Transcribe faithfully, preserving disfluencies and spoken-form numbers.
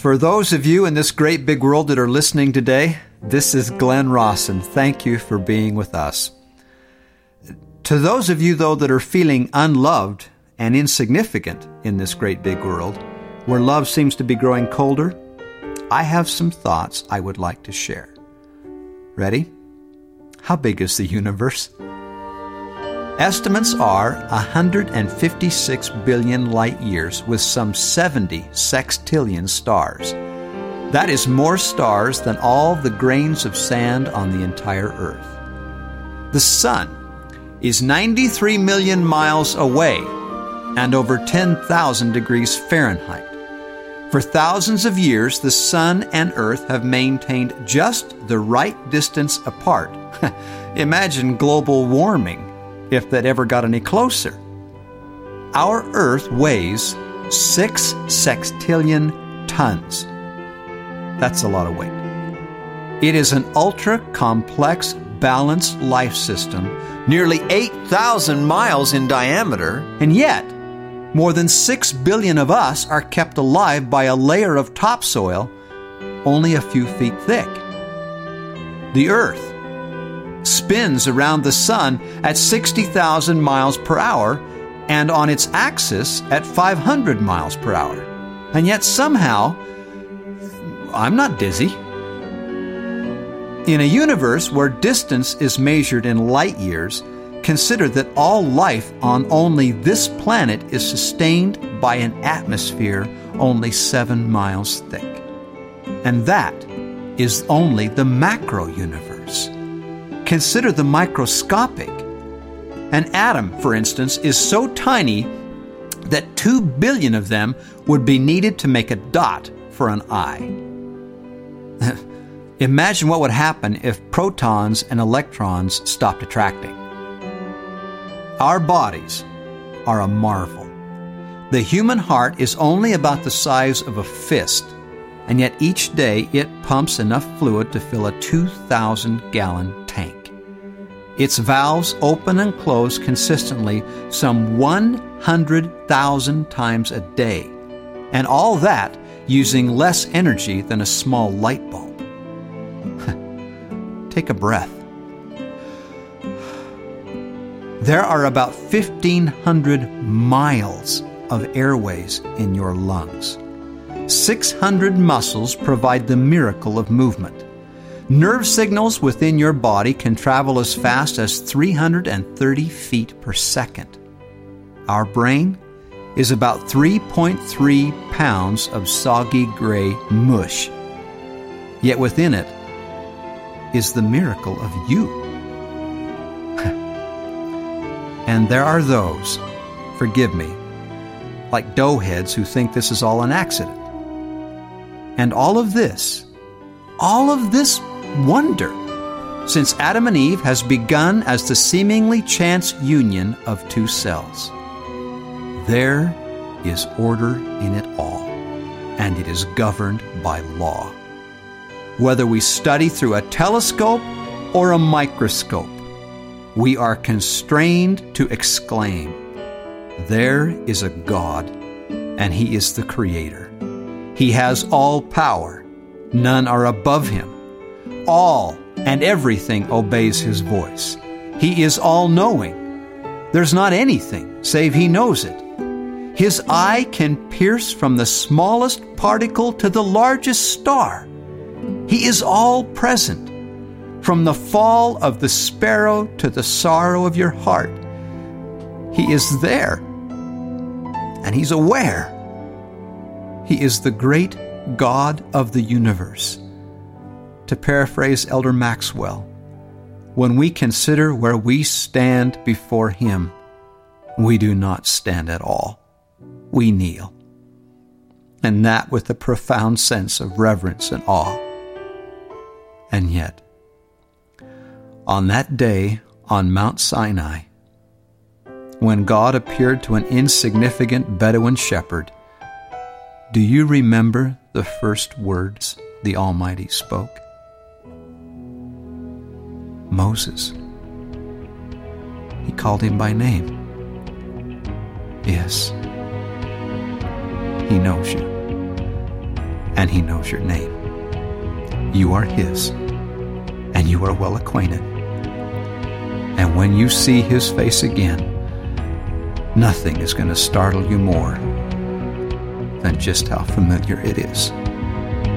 For those of you in this great big world that are listening today, this is Glenn Rawson. Thank you for being with us. To those of you, though, that are feeling unloved and insignificant in this great big world, where love seems to be growing colder, I have some thoughts I would like to share. Ready? How big is the universe? Estimates are one hundred fifty-six billion light years with some seventy sextillion stars. That is more stars than all the grains of sand on the entire earth. The sun is ninety-three million miles away and over ten thousand degrees Fahrenheit. For thousands of years, the sun and earth have maintained just the right distance apart. Imagine global warming if that ever got any closer. Our earth weighs six sextillion tons. That's a lot of weight. It is an ultra-complex, balanced life system, nearly eight thousand miles in diameter, and yet more than six billion of us are kept alive by a layer of topsoil only a few feet thick. The earth spins around the sun at sixty thousand miles per hour and on its axis at five hundred miles per hour. And yet somehow, I'm not dizzy. In a universe where distance is measured in light years, consider that all life on only this planet is sustained by an atmosphere only seven miles thick. And that is only the macro universe. Consider the microscopic. An atom, for instance, is so tiny that two billion of them would be needed to make a dot for an eye. Imagine what would happen if protons and electrons stopped attracting. Our bodies are a marvel. The human heart is only about the size of a fist, and yet each day it pumps enough fluid to fill a two thousand gallon tank. Its valves open and close consistently some one hundred thousand times a day, and all that using less energy than a small light bulb. Take a breath. There are about fifteen hundred miles of airways in your lungs. six hundred muscles provide the miracle of movement. Nerve signals within your body can travel as fast as three hundred thirty feet per second. Our brain is about three point three pounds of soggy gray mush. Yet within it is the miracle of you. And there are those, forgive me, like doughheads who think this is all an accident. And all of this, all of this wonder, since Adam and Eve has begun as the seemingly chance union of two cells. There is order in it all, and it is governed by law. Whether we study through a telescope or a microscope, we are constrained to exclaim, there is a God, and He is the Creator. He has all power. None are above Him. All and everything obeys His voice. He is all-knowing. There's not anything save He knows it. His eye can pierce from the smallest particle to the largest star. He is all-present. From the fall of the sparrow to the sorrow of your heart, He is there, and He's aware. He is the great God of the universe. To paraphrase Elder Maxwell, when we consider where we stand before Him, we do not stand at all. We kneel, and that with a profound sense of reverence and awe. And yet, on that day on Mount Sinai, when God appeared to an insignificant Bedouin shepherd, do you remember the first words the Almighty spoke? Moses. He called him by name. Yes, He knows you. and He knows your name. You are His, and you are well acquainted. And when you see His face again, nothing is going to startle you more than just how familiar it is.